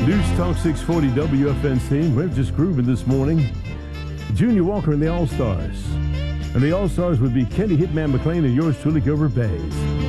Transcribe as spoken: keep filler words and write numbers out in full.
News Talk six forty W F N C. We're just grooving this morning. Junior Walker and the All-Stars. And the All-Stars would be Kenny Hitman McLean and yours truly, Gilbert Bays.